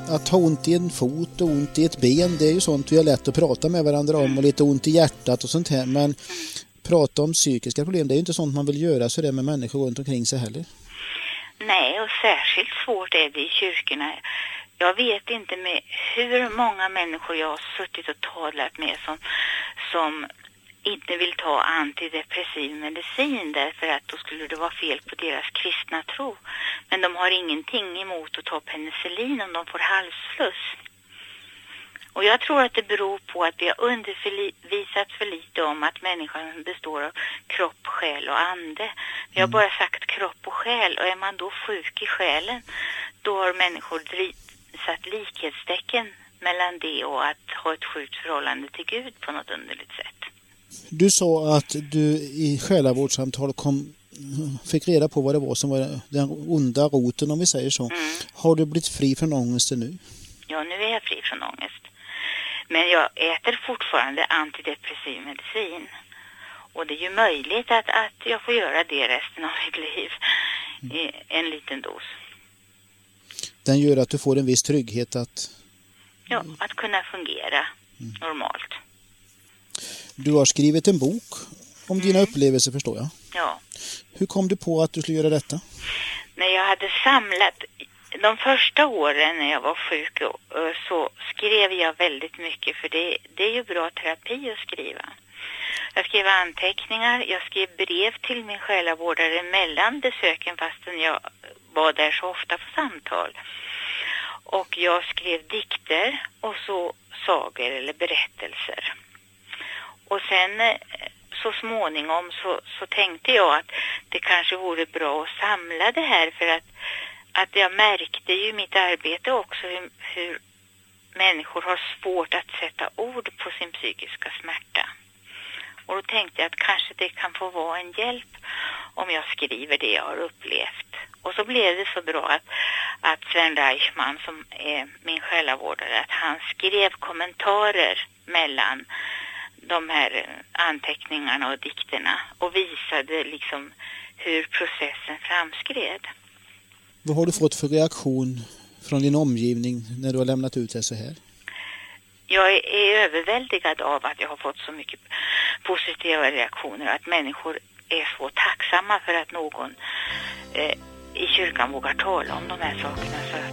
att ha ont i en fot och ont i ett ben, det är ju sånt vi har lätt att prata med varandra om, och lite ont i hjärtat och sånt här. Men prata om psykiska problem, det är ju inte sånt man vill göra så det med människor runt omkring sig heller. Nej, och särskilt svårt är det i kyrkorna. Jag vet inte med hur många människor jag har suttit och talat med som inte vill ta antidepressiv medicin därför att då skulle det vara fel på deras kristna tro. Men de har ingenting emot att ta penicillin om de får halsfluss. Och jag tror att det beror på att vi har undervisat för lite om att människan består av kropp, själ och ande. Vi har bara sagt kropp och själ, och är man då sjuk i själen, då har människor satt likhetstecken mellan det och att ha ett sjukt förhållande till Gud på något underligt sätt. Du sa att du i själavårdssamtal fick reda på vad det var som var den onda roten, om vi säger så. Har du blivit fri från ångesten nu? Ja, nu är jag fri från ångest. Men jag äter fortfarande antidepressiv medicin. Och det är ju möjligt att jag får göra det resten av mitt liv i en liten dos. Den gör att du får en viss trygghet att... Ja, att kunna fungera normalt. Du har skrivit en bok om dina upplevelser, förstår jag. Ja. Hur kom du på att du skulle göra detta? När jag hade samlat... De första åren när jag var sjuk så skrev jag väldigt mycket, för det är ju bra terapi att skriva. Jag skrev anteckningar, jag skrev brev till min själavårdare mellan besöken fastän jag var där så ofta på samtal. Och jag skrev dikter och så sagor eller berättelser. Och sen så småningom så tänkte jag att det kanske vore bra att samla det här, för att jag märkte ju i mitt arbete också hur människor har svårt att sätta ord på sin psykiska smärta. Och då tänkte jag att kanske det kan få vara en hjälp om jag skriver det jag har upplevt. Och så blev det så bra att Sven Reichman, som är min själavårdare, att han skrev kommentarer mellan de här anteckningarna och dikterna och visade liksom hur processen framskred. Vad har du fått för reaktion från din omgivning när du har lämnat ut det så här? Jag är överväldigad av att jag har fått så mycket positiva reaktioner, att människor är så tacksamma för att någon i kyrkan vågar tala om de här sakerna. Så